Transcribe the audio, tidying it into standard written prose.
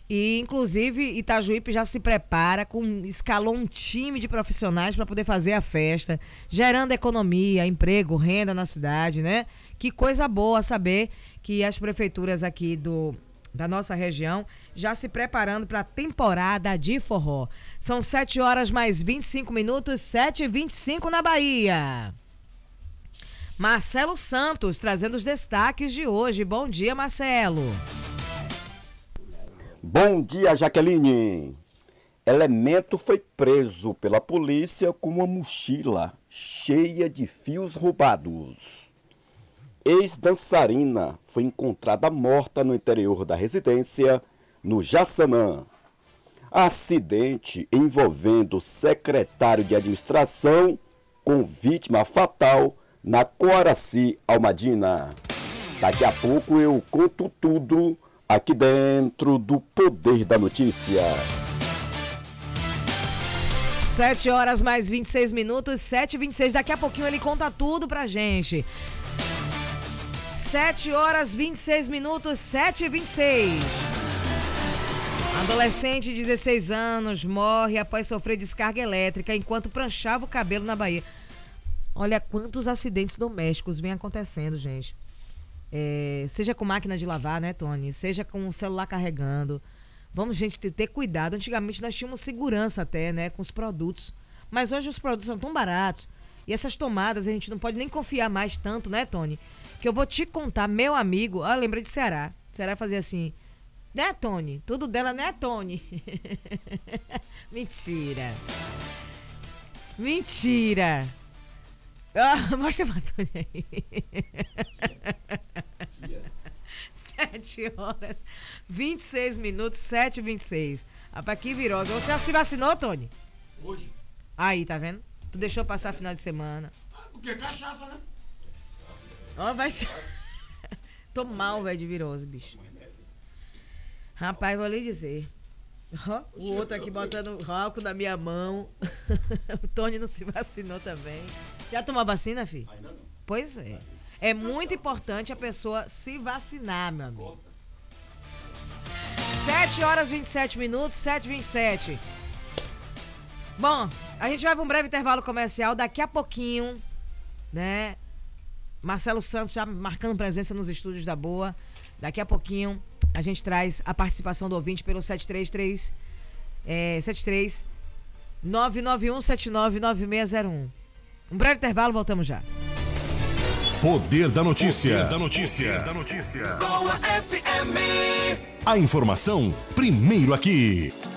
E, inclusive, Itajuípe já se prepara, escalou um time de profissionais para poder fazer a festa, gerando economia, emprego, renda na cidade, né? Que coisa boa saber que as prefeituras aqui da nossa região já se preparando para a temporada de forró. São 7 horas mais 25 minutos, 7h25 na Bahia. Marcelo Santos trazendo os destaques de hoje. Bom dia, Marcelo. Bom dia, Jaqueline. Elemento foi preso pela polícia com uma mochila cheia de fios roubados. Ex-dançarina foi encontrada morta no interior da residência, no Jaçanã. Acidente envolvendo secretário de administração com vítima fatal na Coaraci Almadina. Daqui a pouco eu conto tudo aqui dentro do Poder da Notícia. 7 horas mais 26 minutos, 7h26. Daqui a pouquinho ele conta tudo pra gente. 7 horas 26 minutos, 7h26. Adolescente de 16 anos morre após sofrer descarga elétrica enquanto pranchava o cabelo na Bahia. Olha quantos acidentes domésticos vêm acontecendo, gente. Seja com máquina de lavar, né, Tony? Seja com o celular carregando. Vamos, gente, ter cuidado. Antigamente nós tínhamos segurança até, né, com os produtos. Mas hoje os produtos são tão baratos. E essas tomadas a gente não pode nem confiar mais tanto, né, Tony? Que eu vou te contar, meu amigo... lembrei de Ceará. Ceará fazia assim... Né, Tony? Tudo dela, né, Tony? Mentira. Mentira. Mostra pra Tony aí. 7 horas 26 minutos, 7h26. Rapaz, que virose. Você já se vacinou, Tony? Hoje. Aí, tá vendo? Tu deixou passar final de semana. Porque cachaça, né? Ó, vai ser. Tô mal, velho, de virose, bicho. Rapaz, vou lhe dizer. O outro aqui botando álcool na minha mão. O Tony não se vacinou também. Já tomou a vacina, filho? Ainda não. Pois é. É muito importante a pessoa se vacinar, meu amigo. 7 horas 27 minutos, 7h27. Bom, a gente vai para um breve intervalo comercial. Daqui a pouquinho, né? Marcelo Santos já marcando presença nos estúdios da Boa. Daqui a pouquinho a gente traz a participação do ouvinte pelo 73 991799601. Um breve intervalo, voltamos já. Poder da Notícia. Poder da Notícia. Boa FM. A informação primeiro aqui.